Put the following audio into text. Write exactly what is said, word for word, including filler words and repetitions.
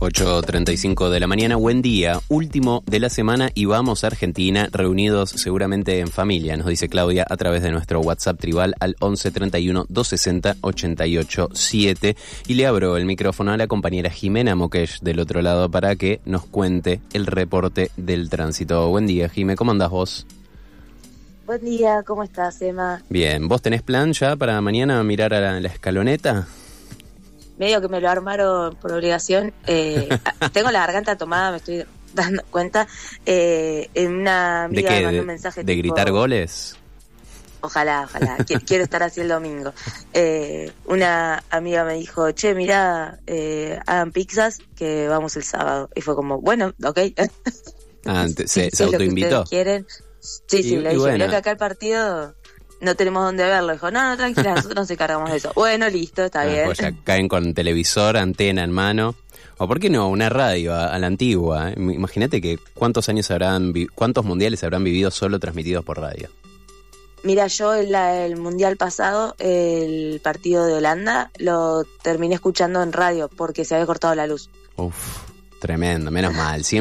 ocho treinta y cinco de la mañana, buen día, último de la semana y vamos a Argentina, reunidos seguramente en familia, nos dice Claudia a través de nuestro WhatsApp tribal al once treinta y uno, doscientos sesenta, ochenta y ocho siete, y le abro el micrófono a la compañera Jimena Moquesh del otro lado para que nos cuente el reporte del tránsito. Buen día, Jime, ¿cómo andás vos? Buen día, ¿cómo estás, Emma? Bien, ¿vos tenés plan ya para mañana mirar a la, la escaloneta? Medio que me lo armaron por obligación. Eh, tengo la garganta tomada, me estoy dando cuenta. Eh, en una amiga ¿De qué? me mandó ¿De, un mensaje de tipo, gritar goles? Ojalá, ojalá. Quiero, quiero estar así el domingo. Eh, una amiga me dijo, che, mirá, eh, hagan pizzas que vamos el sábado. Y fue como, bueno, ok. Ah, te, se, sí, se autoinvitó. ¿Quieren? Sí, sí, y, le y dije, bueno. mirá que acá el partido no tenemos dónde verlo. Dijo, no, no, tranquila, nosotros nos encargamos de eso. Bueno, listo, está Ah, bien. pues ya caen con televisor, antena en mano. O por qué no, una radio a, a la antigua. ¿eh? Imagínate que cuántos años habrán, vi- cuántos mundiales habrán vivido solo transmitidos por radio. Mira, yo el, el mundial pasado, el partido de Holanda, lo terminé escuchando en radio porque se había cortado la luz. Uf, tremendo, menos mal.